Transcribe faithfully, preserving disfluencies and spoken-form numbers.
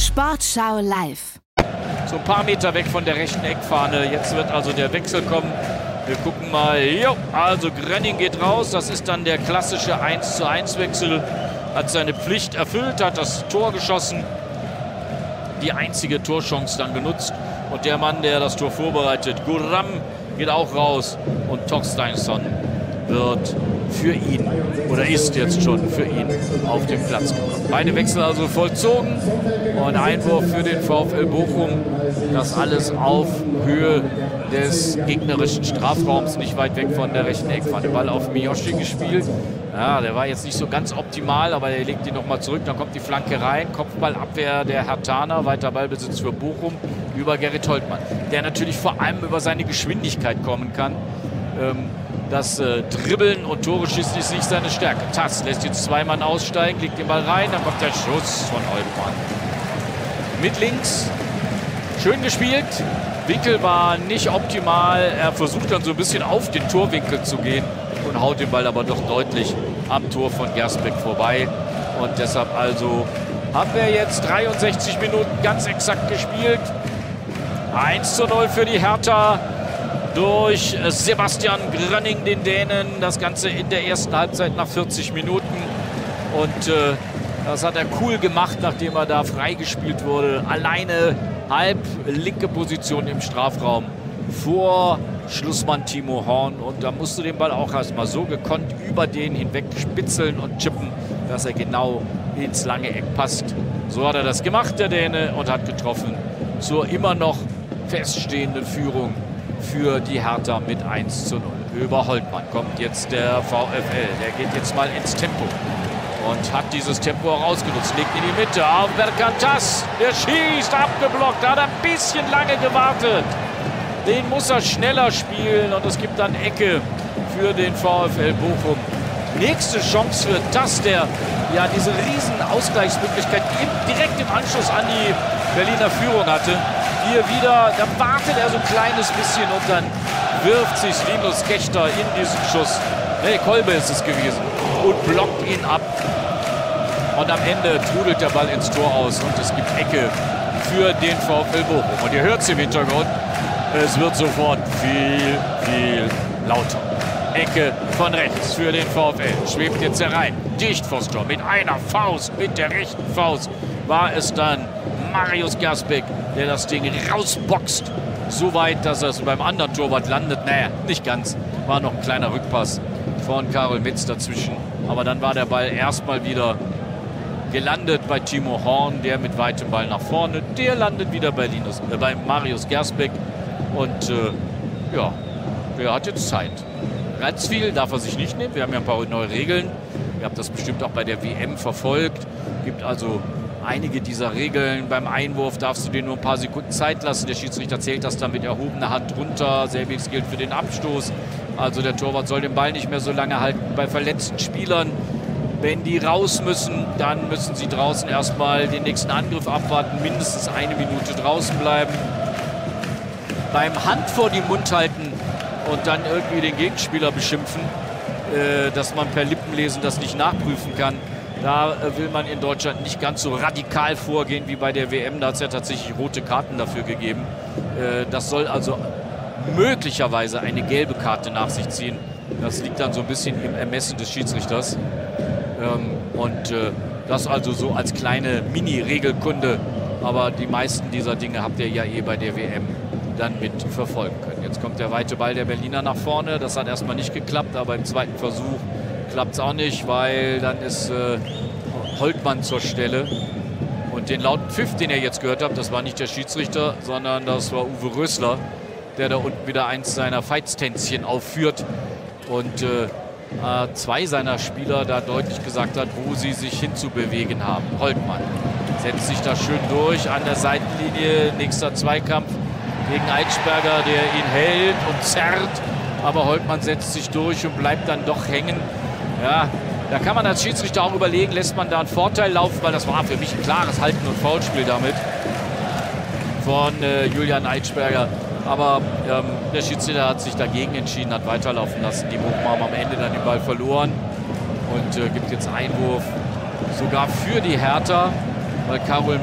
Sportschau live. So ein paar Meter weg von der rechten Eckfahne. Jetzt wird also der Wechsel kommen. Wir gucken mal. Jo, also Grönning geht raus. Das ist dann der klassische eins zu eins Wechsel. Hat seine Pflicht erfüllt, hat das Tor geschossen. Die einzige Torchance dann genutzt. Und der Mann, der das Tor vorbereitet, Guram, geht auch raus. Und Torsteinsson wird für ihn, oder ist jetzt schon für ihn auf den Platz gekommen. Beide Wechsel also vollzogen und Einwurf für den VfL Bochum. Das alles auf Höhe des gegnerischen Strafraums, nicht weit weg von der rechten Eckfahne. Ball auf Miyoshi gespielt. Ja, der war jetzt nicht so ganz optimal, aber er legt ihn nochmal zurück. Dann kommt die Flanke rein. Kopfballabwehr der Herthaner. Weiter Ballbesitz für Bochum über Gerrit Holtmann, der natürlich vor allem über seine Geschwindigkeit kommen kann. Ähm, Das äh, Dribbeln und Tore schießen ist nicht seine Stärke. Tass lässt jetzt zwei Mann aussteigen, legt den Ball rein, dann kommt der Schuss von Holtmann. Mit links, schön gespielt. Winkel war nicht optimal. Er versucht dann so ein bisschen auf den Torwinkel zu gehen und haut den Ball aber doch deutlich am Tor von Gersbeck vorbei. Und deshalb also haben wir jetzt dreiundsechzig Minuten ganz exakt gespielt. eins zu null für die Hertha. Durch Sebastian Grönning, den Dänen. Das Ganze in der ersten Halbzeit nach vierzig Minuten. Und äh, das hat er cool gemacht, nachdem er da freigespielt wurde. Alleine halb linke Position im Strafraum vor Schlussmann Timo Horn. Und da musst du den Ball auch erstmal so gekonnt über den hinweg spitzeln und chippen, dass er genau ins lange Eck passt. So hat er das gemacht, der Däne, und hat getroffen zur immer noch feststehenden Führung für die Hertha mit eins zu null. Über Holtmann kommt jetzt der VfL. Der geht jetzt mal ins Tempo und hat dieses Tempo auch ausgenutzt. Legt in die Mitte auf Berkantas. Der schießt, abgeblockt. Da hat er ein bisschen lange gewartet. Den muss er schneller spielen und es gibt dann Ecke für den VfL Bochum. Nächste Chance für das, der ja diese riesen Ausgleichsmöglichkeit direkt im Anschluss an die Berliner Führung hatte. Hier wieder, da wartet er so ein kleines bisschen und dann wirft sich Linus Kechter in diesen Schuss. Nee, Kolbe ist es gewesen. Und blockt ihn ab. Und am Ende trudelt der Ball ins Tor aus und es gibt Ecke für den VfL Bochum. Und ihr hört es im Hintergrund, es wird sofort viel, viel lauter. Ecke von rechts für den VfL. Schwebt jetzt herein. Dicht vors Tor. Mit einer Faust, mit der rechten Faust war es dann Marius Gersbeck, der das Ding rausboxt. So weit, dass er es beim anderen Torwart landet. Naja, nicht ganz. War noch ein kleiner Rückpass von Karol Metz dazwischen. Aber dann war der Ball erstmal wieder gelandet bei Timo Horn, der mit weitem Ball nach vorne. Der landet wieder bei, Linus, äh, bei Marius Gersbeck. Und äh, ja, der hat jetzt Zeit. Ganz viel darf er sich nicht nehmen. Wir haben ja ein paar neue Regeln. Ihr habt das bestimmt auch bei der W M verfolgt. Gibt also einige dieser Regeln. Beim Einwurf darfst du dir nur ein paar Sekunden Zeit lassen. Der Schiedsrichter zählt das dann mit erhobener Hand runter. Selbiges gilt für den Abstoß. Also der Torwart soll den Ball nicht mehr so lange halten. Bei verletzten Spielern, wenn die raus müssen, dann müssen sie draußen erstmal den nächsten Angriff abwarten. Mindestens eine Minute draußen bleiben. Beim Hand vor den Mund halten und dann irgendwie den Gegenspieler beschimpfen, äh, dass man per Lippenlesen das nicht nachprüfen kann. Da äh, will man in Deutschland nicht ganz so radikal vorgehen wie bei der W M. Da hat es ja tatsächlich rote Karten dafür gegeben. Äh, das soll also möglicherweise eine gelbe Karte nach sich ziehen. Das liegt dann so ein bisschen im Ermessen des Schiedsrichters. Ähm, und äh, das also so als kleine Mini-Regelkunde. Aber die meisten dieser Dinge habt ihr ja eh bei der W M dann mit verfolgen können. Jetzt kommt der weite Ball der Berliner nach vorne. Das hat erstmal nicht geklappt, aber im zweiten Versuch klappt es auch nicht, weil dann ist äh, Holtmann zur Stelle. Und den lauten Pfiff, den ihr jetzt gehört habt, das war nicht der Schiedsrichter, sondern das war Uwe Rösler, der da unten wieder eins seiner Feitstänzchen aufführt und äh, zwei seiner Spieler da deutlich gesagt hat, wo sie sich hinzubewegen haben. Holtmann setzt sich da schön durch an der Seitenlinie. Nächster Zweikampf gegen Eitschberger, der ihn hält und zerrt. Aber Holtmann setzt sich durch und bleibt dann doch hängen. Ja, da kann man als Schiedsrichter auch überlegen, lässt man da einen Vorteil laufen, weil das war für mich ein klares Halten- und Foulspiel damit von äh, Julian Eitschberger. Aber ähm, der Schiedsrichter hat sich dagegen entschieden, hat weiterlaufen lassen. Die Bochumer haben am Ende dann den Ball verloren und äh, gibt jetzt Einwurf sogar für die Hertha, weil Karol